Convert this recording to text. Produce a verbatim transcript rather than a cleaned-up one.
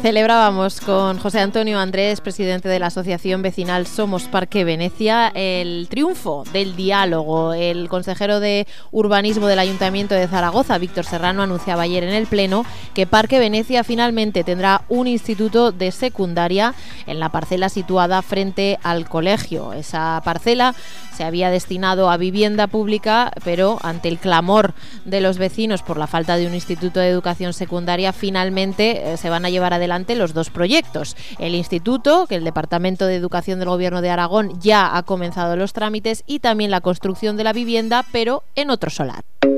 Celebrábamos con José Antonio Andrés, presidente de la Asociación Vecinal Somos Parque Venecia, el triunfo del diálogo. El consejero de Urbanismo del Ayuntamiento de Zaragoza, Víctor Serrano, anunciaba ayer en el Pleno que Parque Venecia finalmente tendrá un instituto de secundaria en la parcela situada frente al colegio. Esa parcela se había destinado a vivienda pública, pero ante el clamor de los vecinos por la falta de un instituto de educación secundaria, finalmente eh, se van a llevar adelante los dos proyectos. El instituto, que el Departamento de Educación del Gobierno de Aragón ya ha comenzado los trámites, y también la construcción de la vivienda, pero en otro solar.